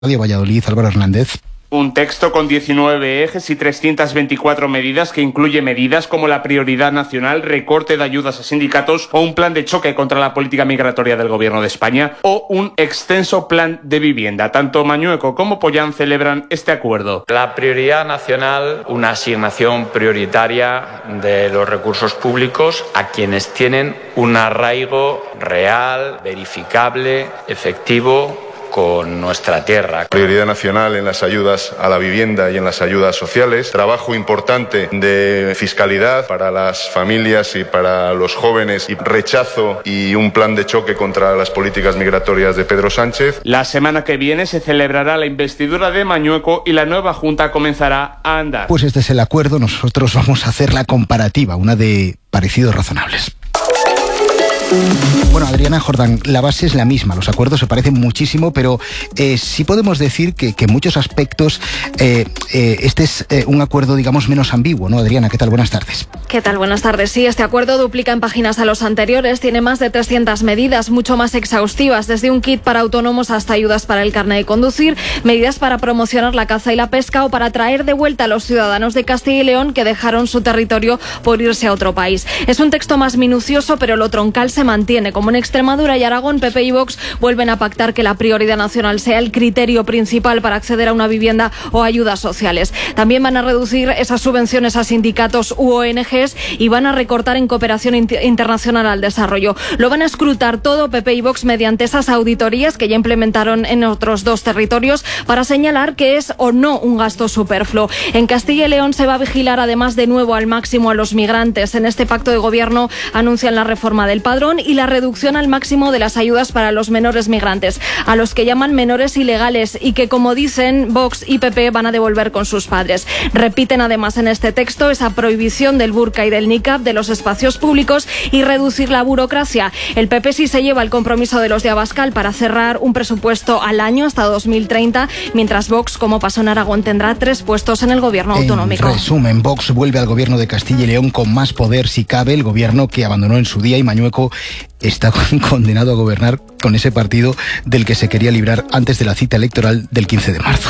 Radio Valladolid, Álvaro Hernández. Un texto con 19 ejes y 324 medidas que incluye medidas como la prioridad nacional, recorte de ayudas a sindicatos o un plan de choque contra la política migratoria del Gobierno de España o un extenso plan de vivienda. Tanto Mañueco como Pollán celebran este acuerdo. La prioridad nacional, una asignación prioritaria de los recursos públicos a quienes tienen un arraigo real, verificable, efectivo con nuestra tierra. Prioridad nacional en las ayudas a la vivienda y en las ayudas sociales. Trabajo importante de fiscalidad para las familias y para los jóvenes. Y rechazo y un plan de choque contra las políticas migratorias de Pedro Sánchez. La semana que viene se celebrará la investidura de Mañueco y la nueva Junta comenzará a andar. Pues este es el acuerdo. Nosotros vamos a hacer la comparativa, una de parecidos razonables. Bueno, Adriana Jordán, la base es la misma, los acuerdos se parecen muchísimo, pero sí podemos decir que en muchos aspectos este es un acuerdo, digamos, menos ambiguo, ¿no? Adriana, ¿qué tal? Buenas tardes. ¿Qué tal? Buenas tardes. Sí, este acuerdo duplica en páginas a los anteriores, tiene más de 300 medidas, mucho más exhaustivas, desde un kit para autónomos hasta ayudas para el carnet de conducir, medidas para promocionar la caza y la pesca o para traer de vuelta a los ciudadanos de Castilla y León que dejaron su territorio por irse a otro país. Es un texto más minucioso, pero lo troncal se mantiene. Como en Extremadura y Aragón, PP y Vox vuelven a pactar que la prioridad nacional sea el criterio principal para acceder a una vivienda o ayudas sociales. También van a reducir esas subvenciones a sindicatos u ONGs y van a recortar en cooperación internacional al desarrollo. Lo van a escrutar todo PP y Vox mediante esas auditorías que ya implementaron en otros dos territorios para señalar que es o no un gasto superfluo. En Castilla y León se va a vigilar además de nuevo al máximo a los migrantes. En este pacto de gobierno anuncian la reforma del padrón y la reducción al máximo de las ayudas para los menores migrantes, a los que llaman menores ilegales y que, como dicen Vox y PP, van a devolver con sus padres. Repiten además en este texto esa prohibición del burka y del niqab de los espacios públicos y reducir la burocracia. El PP sí se lleva el compromiso de los de Abascal para cerrar un presupuesto al año hasta 2030, mientras Vox, como pasó en Aragón, tendrá 3 puestos en el gobierno autonómico. En resumen, Vox vuelve al gobierno de Castilla y León con más poder si cabe, el gobierno que abandonó en su día, y Mañueco está condenado a gobernar con ese partido del que se quería librar antes de la cita electoral del 15 de marzo.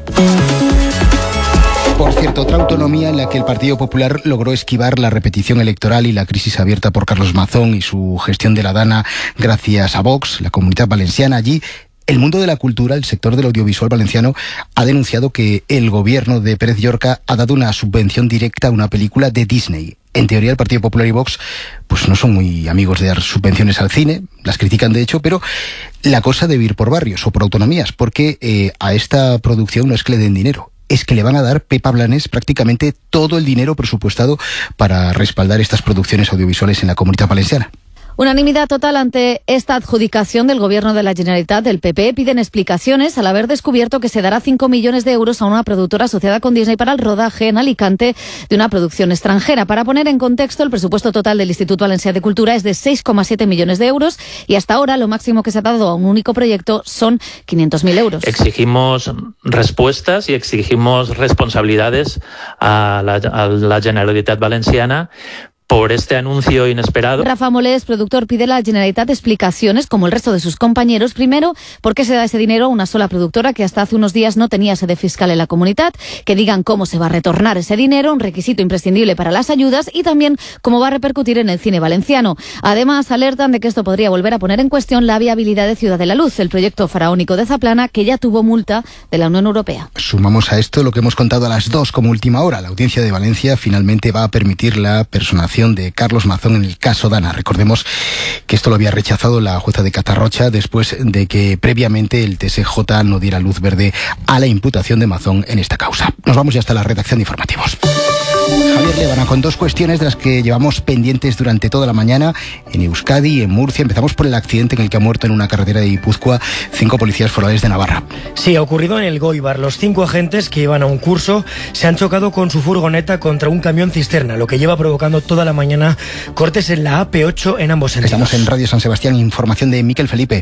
Por cierto, otra autonomía en la que el Partido Popular logró esquivar la repetición electoral y la crisis abierta por Carlos Mazón y su gestión de la Dana gracias a Vox, la Comunitat Valenciana. Allí, el mundo de la cultura, el sector del audiovisual valenciano, ha denunciado que el gobierno de Pérez Llorca ha dado una subvención directa a una película de Disney. En teoría, el Partido Popular y Vox pues no son muy amigos de dar subvenciones al cine, las critican de hecho, pero la cosa debe ir por barrios o por autonomías, porque a esta producción no es que le den dinero, es que le van a dar Pepa Blanes prácticamente todo el dinero presupuestado para respaldar estas producciones audiovisuales en la Comunitat Valenciana. Unanimidad total ante esta adjudicación del Gobierno de la Generalitat. Del PP piden explicaciones al haber descubierto que se dará 5 millones de euros a una productora asociada con Disney para el rodaje en Alicante de una producción extranjera. Para poner en contexto, el presupuesto total del Instituto Valencià de Cultura es de 6,7 millones de euros y hasta ahora lo máximo que se ha dado a un único proyecto son 500.000 euros. Exigimos respuestas y exigimos responsabilidades a la Generalitat Valenciana por este anuncio inesperado. Rafa Molés, productor, pide a la Generalitat explicaciones, como el resto de sus compañeros. Primero, ¿por qué se da ese dinero a una sola productora que hasta hace unos días no tenía sede fiscal en la Comunitat? Que digan cómo se va a retornar ese dinero, un requisito imprescindible para las ayudas, y también cómo va a repercutir en el cine valenciano. Además, alertan de que esto podría volver a poner en cuestión la viabilidad de Ciudad de la Luz, el proyecto faraónico de Zaplana, que ya tuvo multa de la Unión Europea. Sumamos a esto lo que hemos contado a las 2 como última hora. La Audiencia de Valencia finalmente va a permitir la personación de Carlos Mazón en el caso Dana. Recordemos que esto lo había rechazado la jueza de Catarrocha después de que previamente el TSJ no diera luz verde a la imputación de Mazón en esta causa. Nos vamos ya hasta la redacción de informativos. Javier Lébana, con 2 cuestiones de las que llevamos pendientes durante toda la mañana en Euskadi y en Murcia. Empezamos por el accidente en el que ha muerto en una carretera de Guipúzcoa 5 policías forales de Navarra. Sí, ha ocurrido en el Goibar. Los 5 agentes que iban a un curso se han chocado con su furgoneta contra un camión cisterna, lo que lleva provocando toda la mañana cortes en la AP8 en ambos sentidos. Estamos en Radio San Sebastián, información de Miquel Felipe.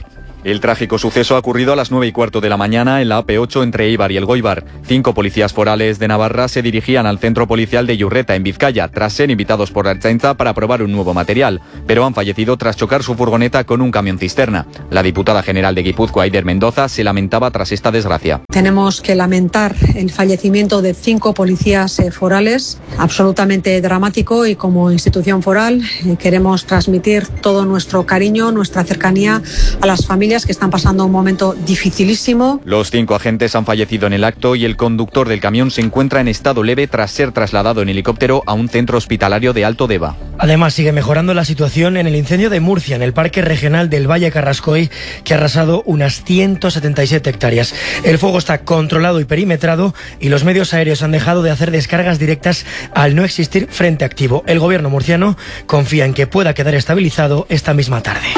El trágico suceso ha ocurrido a las 9:15 de la mañana en la AP8 entre Eibar y Elgoibar. 5 policías forales de Navarra se dirigían al centro policial de Iurreta, en Vizcaya, tras ser invitados por la Ertzaintza para probar un nuevo material, pero han fallecido tras chocar su furgoneta con un camión cisterna. La diputada general de Guipúzcoa, Aider Mendoza, se lamentaba tras esta desgracia. Tenemos que lamentar el fallecimiento de 5 policías forales, absolutamente dramático, y como institución foral queremos transmitir todo nuestro cariño, nuestra cercanía a las familias que están pasando un momento dificilísimo. Los 5 agentes han fallecido en el acto y el conductor del camión se encuentra en estado leve tras ser trasladado en helicóptero a un centro hospitalario de Alto Deva. Además, sigue mejorando la situación en el incendio de Murcia, en el Parque Regional del Valle Carrascoy, que ha arrasado unas 177 hectáreas. El fuego está controlado y perimetrado y los medios aéreos han dejado de hacer descargas directas al no existir frente activo. El gobierno murciano confía en que pueda quedar estabilizado esta misma tarde.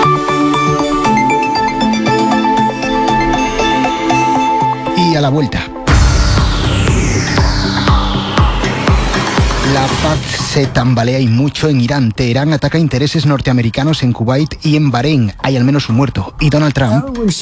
Y a la vuelta. La paz se tambalea y mucho en Irán. Teherán ataca intereses norteamericanos en Kuwait y en Bahrein. Hay al menos un muerto. Y Donald Trump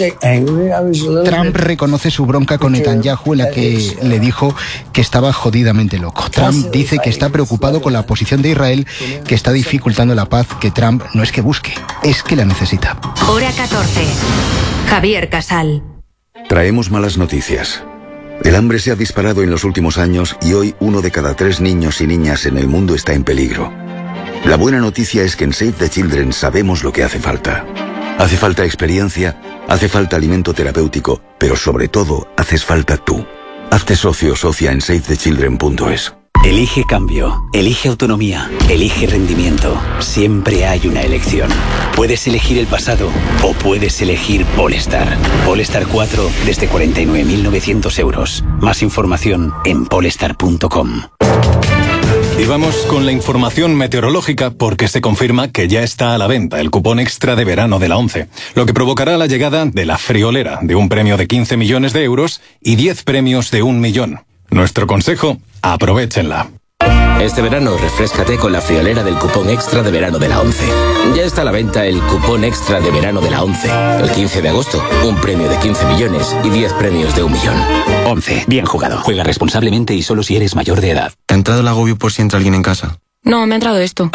reconoce su bronca con Netanyahu, en la que le dijo que estaba jodidamente loco. Trump dice que está preocupado con la posición de Israel, que está dificultando la paz que Trump no es que busque, es que la necesita. Hora 14. Javier Casal. Traemos malas noticias. El hambre se ha disparado en los últimos años y hoy 1 de cada 3 niños y niñas en el mundo está en peligro. La buena noticia es que en Save the Children sabemos lo que hace falta. Hace falta experiencia, hace falta alimento terapéutico, pero sobre todo haces falta tú. Hazte socio o socia en savethechildren.es. Elige cambio, elige autonomía, elige rendimiento. Siempre hay una elección. Puedes elegir el pasado o puedes elegir Polestar. Polestar 4 desde 49.900 euros. Más información en polestar.com. Y vamos con la información meteorológica porque se confirma que ya está a la venta el cupón extra de verano de la ONCE, lo que provocará la llegada de la friolera de un premio de 15 millones de euros y 10 premios de 1 millón. Nuestro consejo, aprovéchenla. Este verano refréscate con la friolera del cupón extra de verano de la ONCE. Ya está a la venta el cupón extra de verano de la ONCE. El 15 de agosto, un premio de 15 millones y 10 premios de 1 millón. ONCE, bien jugado. Juega responsablemente y solo si eres mayor de edad. ¿Te ha entrado el agobio por si entra alguien en casa? No, me ha entrado esto.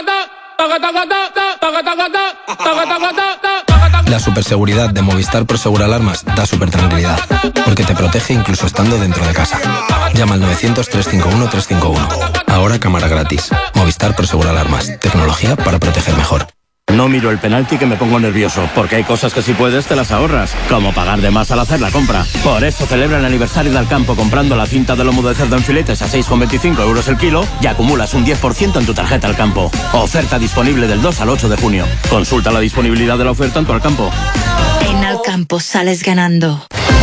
La superseguridad de Movistar Prosegur Alarmas da supertranquilidad, porque te protege incluso estando dentro de casa. Llama al 900-351-351. Ahora cámara gratis. Movistar Prosegur Alarmas. Tecnología para proteger mejor. No miro el penalti que me pongo nervioso, porque hay cosas que si puedes te las ahorras, como pagar de más al hacer la compra. Por eso celebra el aniversario del campo comprando la cinta de lomo de cerdo en filetes a 6,25 euros el kilo y acumulas un 10% en tu tarjeta al campo. Oferta disponible del 2 al 8 de junio. Consulta la disponibilidad de la oferta en tu Alcampo. En Alcampo sales ganando.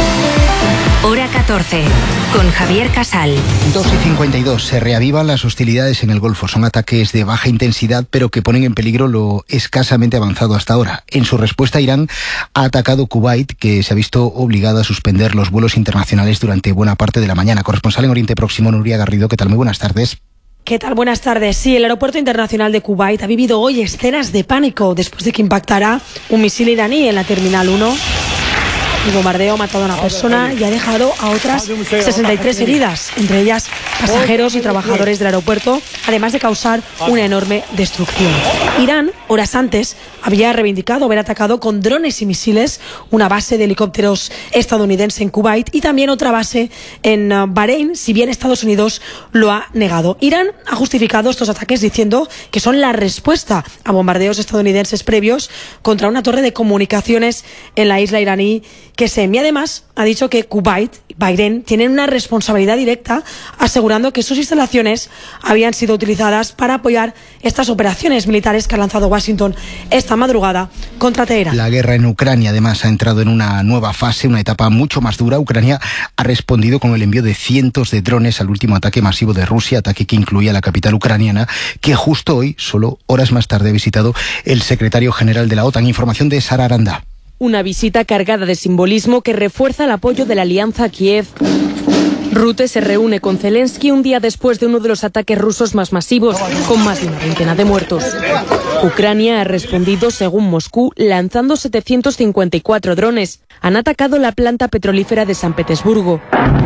Hora 14, con Javier Casal. 2:52. Se reavivan las hostilidades en el Golfo. Son ataques de baja intensidad, pero que ponen en peligro lo escasamente avanzado hasta ahora. En su respuesta, Irán ha atacado Kuwait, que se ha visto obligado a suspender los vuelos internacionales durante buena parte de la mañana. Corresponsal en Oriente Próximo, Nuria Garrido. ¿Qué tal? Muy buenas tardes. ¿Qué tal? Buenas tardes. Sí, el aeropuerto internacional de Kuwait ha vivido hoy escenas de pánico después de que impactara un misil iraní en la Terminal 1. El bombardeo ha matado a una persona y ha dejado a otras 63 heridas, entre ellas pasajeros y trabajadores del aeropuerto, además de causar una enorme destrucción. Irán, horas antes, había reivindicado haber atacado con drones y misiles una base de helicópteros estadounidense en Kuwait y también otra base en Bahrein, si bien Estados Unidos lo ha negado. Irán ha justificado estos ataques diciendo que son la respuesta a bombardeos estadounidenses previos contra una torre de comunicaciones en la isla iraní Qesem. Y además ha dicho que Kuwait y Bahrein tienen una responsabilidad directa, asegurando que sus instalaciones habían sido utilizadas para apoyar estas operaciones militares que ha lanzado Washington esta madrugada contra Teherán. La guerra en Ucrania además ha entrado en una nueva fase, una etapa mucho más dura. Ucrania ha respondido con el envío de cientos de drones al último ataque masivo de Rusia, ataque que incluía la capital ucraniana, que justo hoy, solo horas más tarde, ha visitado el secretario general de la OTAN. Información de Sara Aranda. Una visita cargada de simbolismo que refuerza el apoyo de la alianza a Kiev. Rutte se reúne con Zelensky un día después de uno de los ataques rusos más masivos, con más de una veintena de muertos. Ucrania ha respondido, según Moscú, lanzando 754 drones. Han atacado la planta petrolífera de San Petersburgo.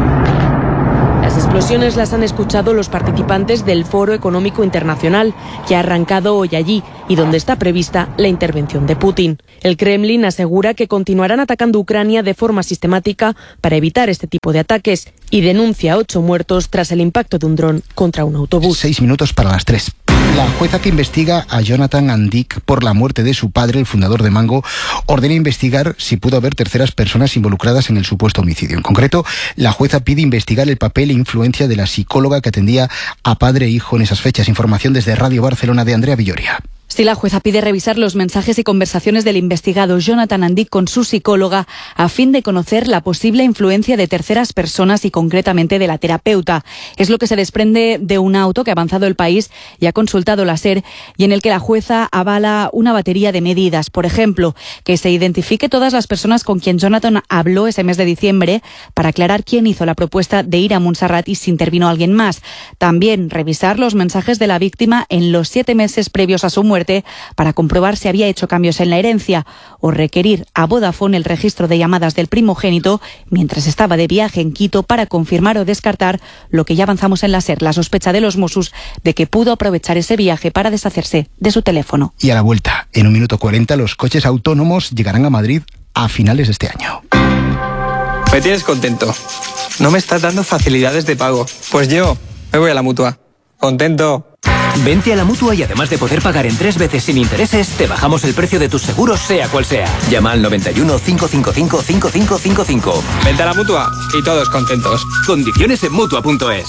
Las explosiones las han escuchado los participantes del Foro Económico Internacional, que ha arrancado hoy allí y donde está prevista la intervención de Putin. El Kremlin asegura que continuarán atacando Ucrania de forma sistemática para evitar este tipo de ataques y denuncia 8 muertos tras el impacto de un dron contra un autobús. 6 minutos para las 3. La jueza que investiga a Jonathan Andic por la muerte de su padre, el fundador de Mango, ordena investigar si pudo haber terceras personas involucradas en el supuesto homicidio. En concreto, la jueza pide investigar el papel e influencia de la psicóloga que atendía a padre e hijo en esas fechas. Información desde Radio Barcelona de Andrea Villoria. Sí, la jueza pide revisar los mensajes y conversaciones del investigado Jonathan Andic con su psicóloga a fin de conocer la posible influencia de terceras personas y concretamente de la terapeuta. Es lo que se desprende de un auto que ha avanzado El País y ha consultado la SER y en el que la jueza avala una batería de medidas. Por ejemplo, que se identifique todas las personas con quien Jonathan habló ese mes de diciembre para aclarar quién hizo la propuesta de ir a Montserrat y si intervino alguien más. También revisar los mensajes de la víctima en los 7 meses previos a su muerte para comprobar si había hecho cambios en la herencia o requerir a Vodafone el registro de llamadas del primogénito mientras estaba de viaje en Quito para confirmar o descartar lo que ya avanzamos en la SER, la sospecha de los Mossos de que pudo aprovechar ese viaje para deshacerse de su teléfono. Y a la vuelta, en 1 minuto 40, los coches autónomos llegarán a Madrid a finales de este año. Me tienes contento. No me estás dando facilidades de pago. Pues yo me voy a la Mutua. Contento. Vente a la Mutua y además de poder pagar en 3 veces sin intereses, te bajamos el precio de tus seguros sea cual sea. Llama al 91 555 5555. Vente a la Mutua y todos contentos. Condiciones en Mutua.es.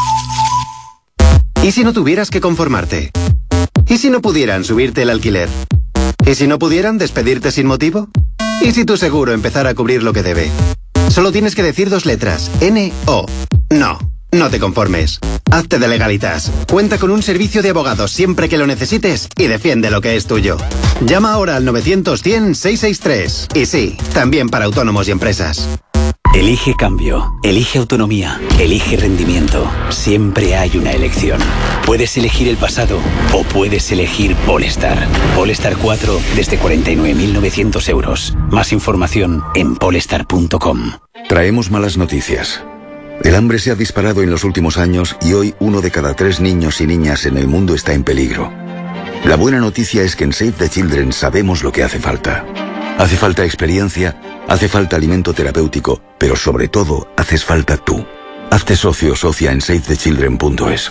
¿Y si no tuvieras que conformarte? ¿Y si no pudieran subirte el alquiler? ¿Y si no pudieran despedirte sin motivo? ¿Y si tu seguro empezara a cubrir lo que debe? Solo tienes que decir 2 letras. N-O. No. No te conformes. Hazte de Legalitas. Cuenta con un servicio de abogados siempre que lo necesites y defiende lo que es tuyo. Llama ahora al 900-100-663. Y sí, también para autónomos y empresas. Elige cambio, elige autonomía, elige rendimiento. Siempre hay una elección. Puedes elegir el pasado o puedes elegir Polestar. Polestar 4 desde 49.900 euros. Más información en polestar.com. Traemos malas noticias. El hambre se ha disparado en los últimos años y hoy 1 de cada 3 niños y niñas en el mundo está en peligro. La buena noticia es que en Save the Children sabemos lo que hace falta. Hace falta experiencia, hace falta alimento terapéutico, pero sobre todo haces falta tú. Hazte socio o socia en savethechildren.es.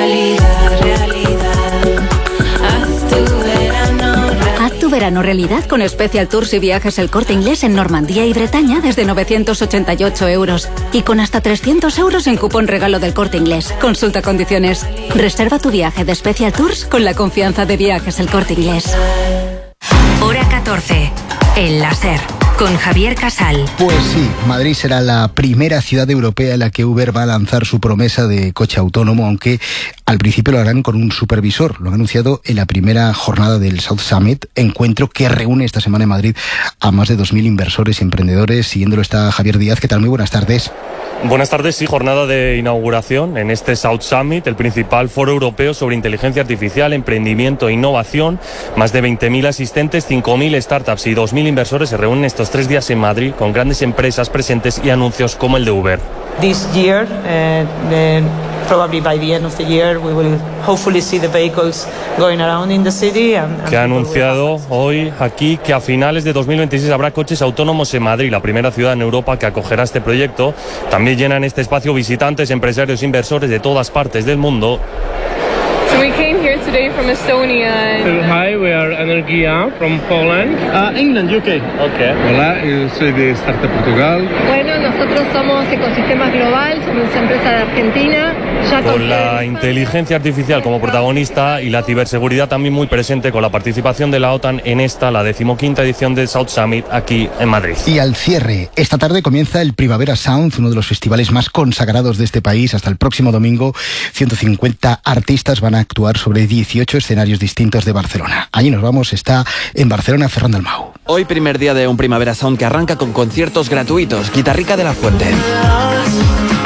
Haz tu verano realidad con Special Tours y Viajes El Corte Inglés en Normandía y Bretaña desde 988 euros y con hasta 300 euros en cupón regalo del Corte Inglés. Consulta condiciones. Reserva tu viaje de Special Tours con la confianza de Viajes El Corte Inglés. Hora 14. El láser. Con Javier Casal. Pues sí, Madrid será la primera ciudad europea en la que Uber va a lanzar su promesa de coche autónomo, aunque al principio lo harán con un supervisor. Lo han anunciado en la primera jornada del South Summit, encuentro que reúne esta semana en Madrid a más de 2.000 inversores y emprendedores. Siguiéndolo está Javier Díaz. ¿Qué tal? Muy buenas tardes. Buenas tardes, sí, jornada de inauguración en este South Summit, el principal foro europeo sobre inteligencia artificial, emprendimiento e innovación. Más de 20.000 asistentes, 5.000 startups y 2.000 inversores se reúnen estos 3 días en Madrid con grandes empresas presentes y anuncios como el de Uber. This year, probably by the end of the year, we will hopefully see the vehicles going around in the city. Que ha anunciado hoy aquí que a finales de 2026 habrá coches autónomos en Madrid, la primera ciudad en Europa que acogerá este proyecto. También llenan este espacio visitantes, empresarios e inversores de todas partes del mundo. So we came here today from Estonia. Hi, we are Energia from Poland. England, UK. Okay. Hola, yo soy de Startup Portugal. Bueno, nosotros somos Ecosistemas Global, somos empresa de Argentina. Con la inteligencia artificial como protagonista y la ciberseguridad también muy presente, con la participación de la OTAN en esta, la 15ª edición del South Summit aquí en Madrid. Y al cierre, esta tarde comienza el Primavera Sound, uno de los festivales más consagrados de este país. Hasta el próximo domingo, 150 artistas van a actuar sobre 18 escenarios distintos de Barcelona. Allí nos vamos, está en Barcelona Ferran Dalmau. Hoy primer día de un Primavera Sound que arranca con conciertos gratuitos. Guitarrica de la Fuente.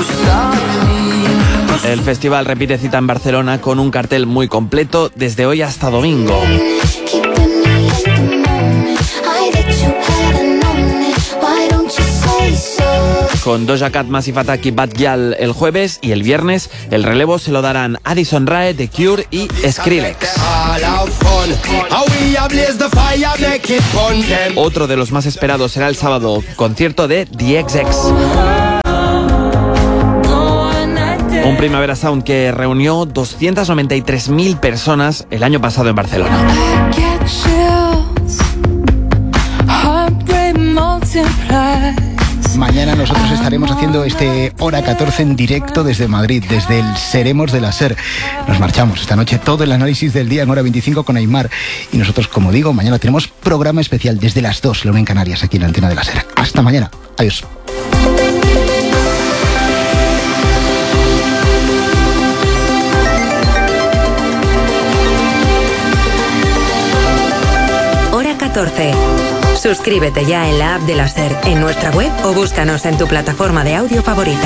El festival repite cita en Barcelona con un cartel muy completo desde hoy hasta domingo. Con Doja Cat, Massive Attack y Bad Gyal el jueves, y el viernes el relevo se lo darán Addison Rae, The Cure y Skrillex. Otro de los más esperados será el sábado, concierto de The XX. Un Primavera Sound que reunió 293.000 personas el año pasado en Barcelona. Mañana nosotros estaremos haciendo este Hora 14 en directo desde Madrid, desde el Seremos de la SER. Nos marchamos esta noche, todo el análisis del día en Hora 25 con Aimar. Y nosotros, como digo, mañana tenemos programa especial desde las 2, la 1 en Canarias, aquí en la antena de la SER. Hasta mañana. Adiós. Hora 14. Suscríbete ya en la app de la SER, en nuestra web o búscanos en tu plataforma de audio favorita.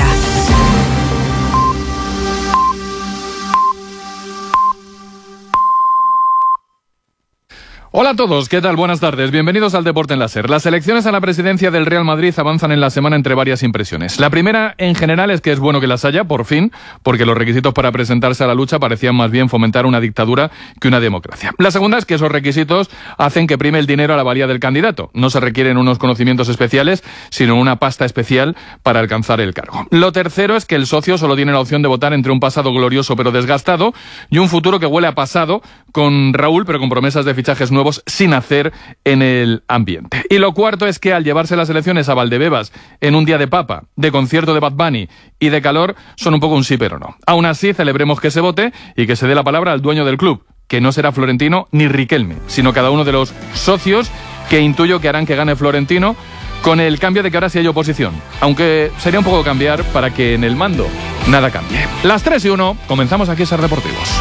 Hola a todos, ¿qué tal? Buenas tardes, bienvenidos al Deporte en la SER. Las elecciones a la presidencia del Real Madrid avanzan en la semana entre varias impresiones. La primera, en general, es que es bueno que las haya, por fin, porque los requisitos para presentarse a la lucha parecían más bien fomentar una dictadura que una democracia. La segunda es que esos requisitos hacen que prime el dinero a la valía del candidato. No se requieren unos conocimientos especiales, sino una pasta especial para alcanzar el cargo. Lo tercero es que el socio solo tiene la opción de votar entre un pasado glorioso pero desgastado y un futuro que huele a pasado con Raúl, pero con promesas de fichajes nuevos sin hacer en el ambiente. Y lo cuarto es que al llevarse las elecciones a Valdebebas en un día de papa, de concierto de Bad Bunny y de calor, son un poco un sí pero no. Aún así, celebremos que se vote y que se dé la palabra al dueño del club, que no será Florentino ni Riquelme, sino cada uno de los socios que intuyo que harán que gane Florentino, con el cambio de que ahora sí hay oposición, aunque sería un poco cambiar para que en el mando nada cambie. Las 3:01, comenzamos aquí SER Deportivos.